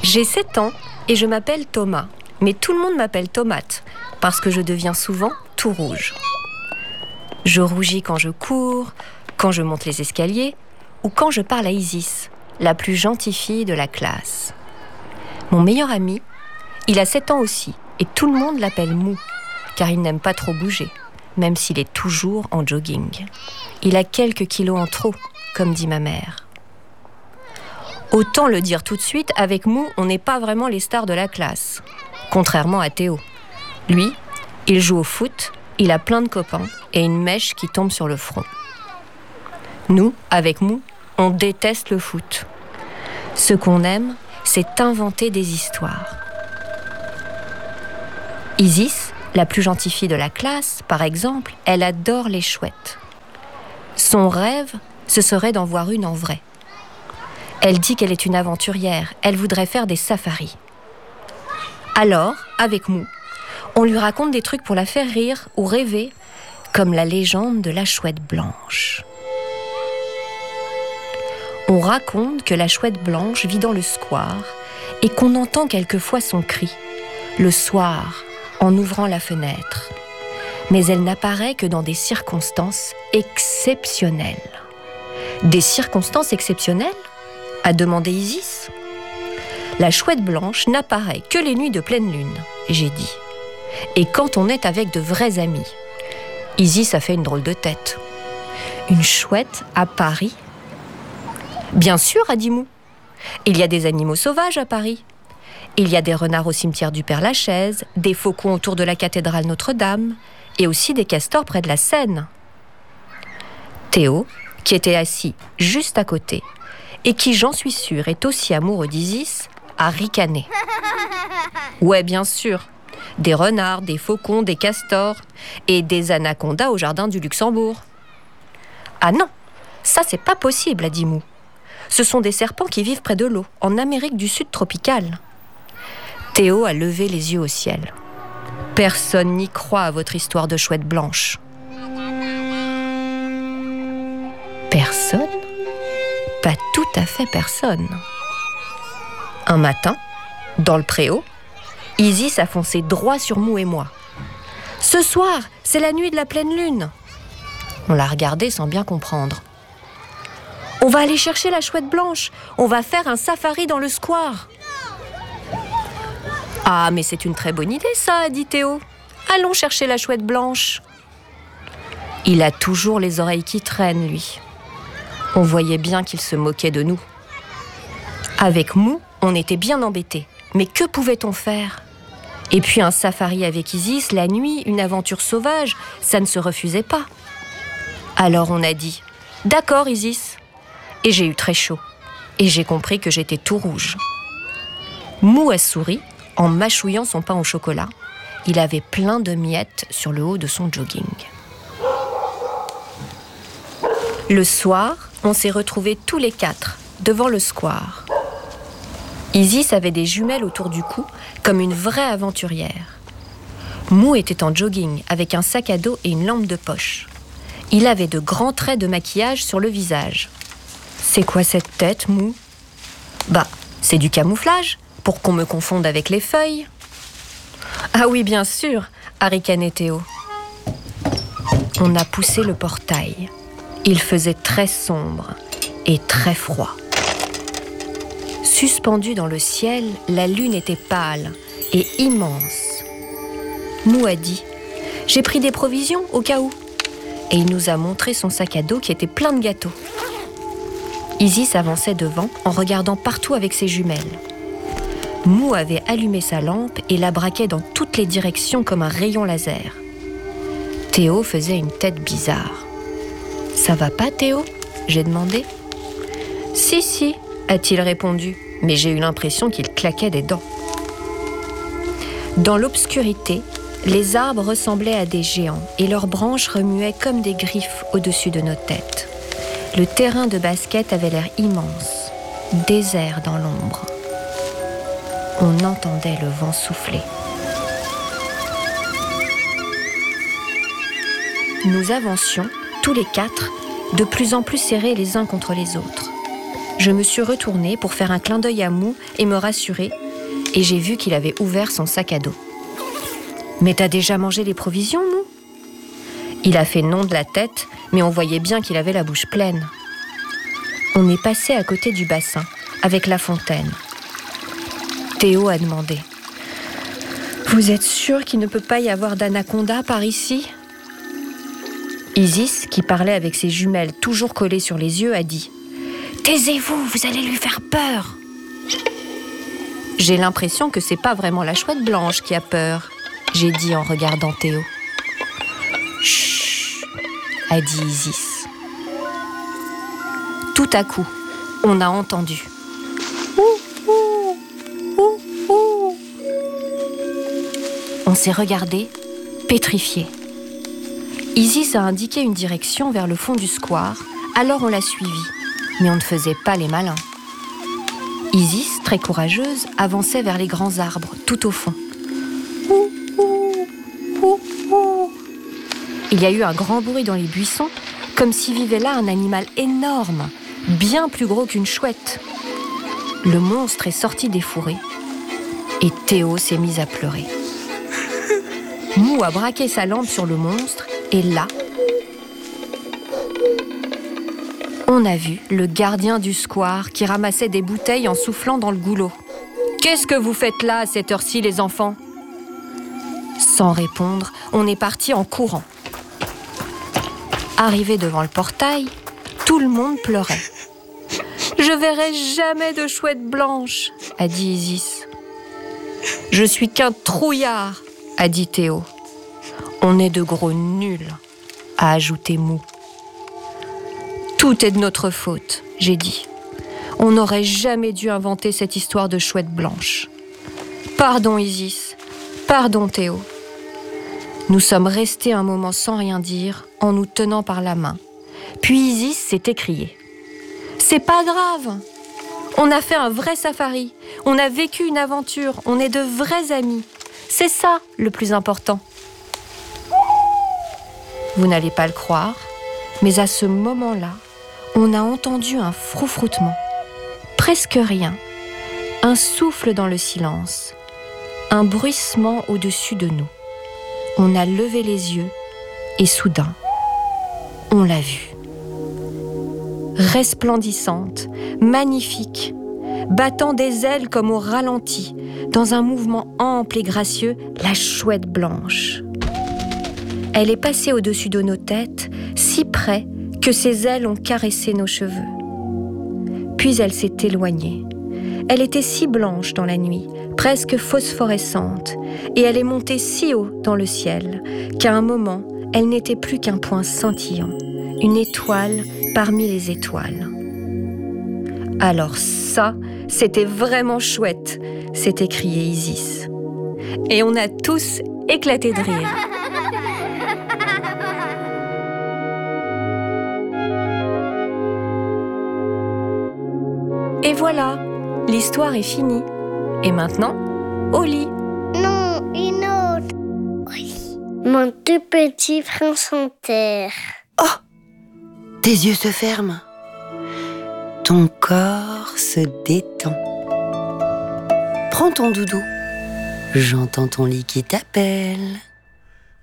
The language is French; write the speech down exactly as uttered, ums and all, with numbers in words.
J'ai sept ans et je m'appelle Thomas. Mais tout le monde m'appelle Tomate, parce que je deviens souvent tout rouge. Je rougis quand je cours, quand je monte les escaliers, ou quand je parle à Isis, la plus gentille fille de la classe. Mon meilleur ami, il a sept ans aussi, et tout le monde l'appelle Mou, car il n'aime pas trop bouger, même s'il est toujours en jogging. Il a quelques kilos en trop, comme dit ma mère. Autant le dire tout de suite, avec Mou, on n'est pas vraiment les stars de la classe. Contrairement à Théo. Lui, il joue au foot, il a plein de copains et une mèche qui tombe sur le front. Nous, avec Mou, on déteste le foot. Ce qu'on aime, c'est inventer des histoires. Isis, la plus gentille fille de la classe, par exemple, elle adore les chouettes. Son rêve, ce serait d'en voir une en vrai. Elle dit qu'elle est une aventurière, elle voudrait faire des safaris. Alors, avec Mou, on lui raconte des trucs pour la faire rire ou rêver, comme la légende de la chouette blanche. On raconte que la chouette blanche vit dans le square et qu'on entend quelquefois son cri, le soir, en ouvrant la fenêtre. Mais elle n'apparaît que dans des circonstances exceptionnelles. Des circonstances exceptionnelles ? A demandé Isis. La chouette blanche n'apparaît que les nuits de pleine lune, j'ai dit. Et quand on est avec de vrais amis. Isis a fait une drôle de tête. Une chouette à Paris ? Bien sûr, a dit Mou. Il y a des animaux sauvages à Paris. Il y a des renards au cimetière du Père-Lachaise, des faucons autour de la cathédrale Notre-Dame, et aussi des castors près de la Seine. Théo, qui était assis juste à côté, et qui, j'en suis sûre, est aussi amoureux d'Isis, a ricané. Ouais, bien sûr. Des renards, des faucons, des castors et des anacondas au jardin du Luxembourg. Ah non, ça c'est pas possible, a dit Mou. Ce sont des serpents qui vivent près de l'eau, en Amérique du Sud tropicale. Théo a levé les yeux au ciel. Personne n'y croit à votre histoire de chouette blanche. Personne ? Pas tout à fait personne. Un matin, dans le préau, Isis a foncé droit sur Mou et moi. « Ce soir, c'est la nuit de la pleine lune !» On l'a regardé sans bien comprendre. « On va aller chercher la chouette blanche, on va faire un safari dans le square !»« Ah, mais c'est une très bonne idée ça, a dit Théo. Allons chercher la chouette blanche. » Il a toujours les oreilles qui traînent, lui. On voyait bien qu'il se moquait de nous. Avec Mou, on était bien embêtés. Mais que pouvait-on faire ? Et puis un safari avec Isis, la nuit, une aventure sauvage, ça ne se refusait pas. Alors on a dit « D'accord, Isis !» Et j'ai eu très chaud. Et j'ai compris que j'étais tout rouge. Mou a souri en mâchouillant son pain au chocolat. Il avait plein de miettes sur le haut de son jogging. Le soir, on s'est retrouvés tous les quatre, devant le square. Isis avait des jumelles autour du cou, comme une vraie aventurière. Mou était en jogging, avec un sac à dos et une lampe de poche. Il avait de grands traits de maquillage sur le visage. C'est quoi cette tête, Mou ? Bah, c'est du camouflage, pour qu'on me confonde avec les feuilles. Ah oui, bien sûr, a ricané Théo. On a poussé le portail. Il faisait très sombre et très froid. Suspendue dans le ciel, la lune était pâle et immense. Mou a dit « J'ai pris des provisions au cas où ». Et il nous a montré son sac à dos qui était plein de gâteaux. Isis avançait devant en regardant partout avec ses jumelles. Mou avait allumé sa lampe et la braquait dans toutes les directions comme un rayon laser. Théo faisait une tête bizarre. « Ça va pas, Théo ?» j'ai demandé. « Si, si », a-t-il répondu, mais j'ai eu l'impression qu'il claquait des dents. Dans l'obscurité, les arbres ressemblaient à des géants et leurs branches remuaient comme des griffes au-dessus de nos têtes. Le terrain de basket avait l'air immense, désert dans l'ombre. On entendait le vent souffler. Nous avancions, tous les quatre, de plus en plus serrés les uns contre les autres. Je me suis retournée pour faire un clin d'œil à Mou et me rassurer, et j'ai vu qu'il avait ouvert son sac à dos. « Mais t'as déjà mangé les provisions, Mou ?» Il a fait non de la tête, mais on voyait bien qu'il avait la bouche pleine. On est passé à côté du bassin, avec la fontaine. Théo a demandé « Vous êtes sûr qu'il ne peut pas y avoir d'anaconda par ici ?» Isis, qui parlait avec ses jumelles toujours collées sur les yeux, a dit « Taisez-vous, vous allez lui faire peur !» J'ai l'impression que c'est pas vraiment la chouette blanche qui a peur, j'ai dit en regardant Théo. Chut, a dit Isis. Tout à coup, on a entendu. Ouh, ouh, ouh, ouh. On s'est regardé, pétrifié. Isis a indiqué une direction vers le fond du square, alors on l'a suivi, mais on ne faisait pas les malins. Isis, très courageuse, avançait vers les grands arbres, tout au fond. Ouh, ouh, ouh, ouh. Il y a eu un grand bruit dans les buissons, comme s'y vivait là un animal énorme, bien plus gros qu'une chouette. Le monstre est sorti des fourrés, et Théo s'est mis à pleurer. Mou a braqué sa lampe sur le monstre, et là, on a vu le gardien du square qui ramassait des bouteilles en soufflant dans le goulot. « Qu'est-ce que vous faites là à cette heure-ci, les enfants ?» Sans répondre, on est parti en courant. Arrivé devant le portail, tout le monde pleurait. « Je verrai jamais de chouette blanche !» a dit Isis. « Je suis qu'un trouillard !» a dit Théo. « On est de gros nuls !» a ajouté Mou. Tout est de notre faute, j'ai dit. On n'aurait jamais dû inventer cette histoire de chouette blanche. Pardon Isis, pardon Théo. Nous sommes restés un moment sans rien dire, en nous tenant par la main. Puis Isis s'est écriée. C'est pas grave. On a fait un vrai safari. On a vécu une aventure. On est de vrais amis. C'est ça le plus important. Vous n'allez pas le croire, mais à ce moment-là, on a entendu un froufroutement, presque rien, un souffle dans le silence, un bruissement au-dessus de nous. On a levé les yeux et soudain, on l'a vue. Resplendissante, magnifique, battant des ailes comme au ralenti, dans un mouvement ample et gracieux, la chouette blanche. Elle est passée au-dessus de nos têtes, si près que ses ailes ont caressé nos cheveux. Puis elle s'est éloignée. Elle était si blanche dans la nuit, presque phosphorescente, et elle est montée si haut dans le ciel qu'à un moment, elle n'était plus qu'un point scintillant, une étoile parmi les étoiles. Alors ça, c'était vraiment chouette, s'est écrié Isis. Et on a tous éclaté de rire. Et voilà, l'histoire est finie. Et maintenant, au lit. Non, une autre. Oui. Mon tout petit prince en terre. Oh! Tes yeux se ferment. Ton corps se détend. Prends ton doudou. J'entends ton lit qui t'appelle.